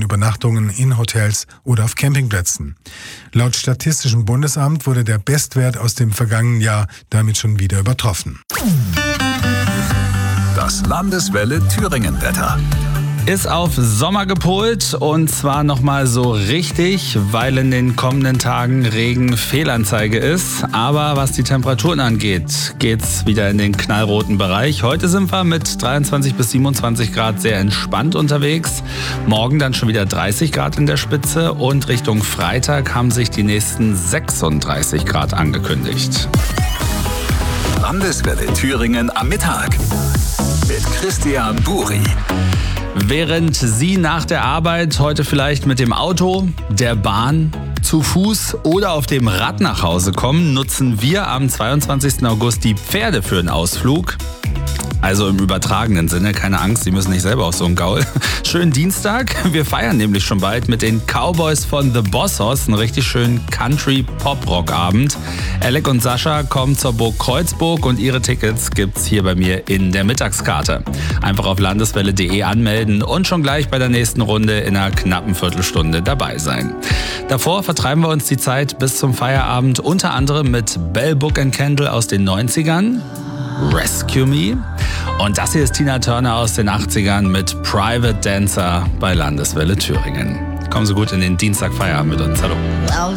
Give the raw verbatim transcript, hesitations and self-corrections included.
Übernachtungen in Hotels oder auf Campingplätzen. Laut Statistischem Bundesamt wurde der Bestwert aus dem vergangenen Jahr damit schon wieder übertroffen. Das Landeswelle Thüringen-Wetter. Ist auf Sommer gepolt und zwar nochmal so richtig, weil in den kommenden Tagen Regen-Fehlanzeige ist. Aber was die Temperaturen angeht, geht's wieder in den knallroten Bereich. Heute sind wir mit dreiundzwanzig bis siebenundzwanzig Grad sehr entspannt unterwegs. Morgen dann schon wieder dreißig Grad in der Spitze und Richtung Freitag haben sich die nächsten sechsunddreißig Grad angekündigt. Landeswelle Thüringen am Mittag mit Christian Buri. Während Sie nach der Arbeit heute vielleicht mit dem Auto, der Bahn, zu Fuß oder auf dem Rad nach Hause kommen, nutzen wir am zweiundzwanzigsten August die Pferde für einen Ausflug. Also im übertragenen Sinne, keine Angst, Sie müssen nicht selber auf so einen Gaul. Schönen Dienstag, wir feiern nämlich schon bald mit den Cowboys von The Boss Hoss, einen richtig schönen Country-Pop-Rock-Abend. Alec und Sascha kommen zur Burg Kreuzburg und ihre Tickets gibt's hier bei mir in der Mittagskarte. Einfach auf landeswelle punkt de anmelden und schon gleich bei der nächsten Runde in einer knappen Viertelstunde dabei sein. Davor vertreiben wir uns die Zeit bis zum Feierabend unter anderem mit Bell Book and Candle aus den neunzigern, Rescue Me. Und das hier ist Tina Turner aus den achtzigern mit Private Dancer bei Landeswelle Thüringen. Kommen Sie gut in den Dienstagfeierabend mit uns. Hallo.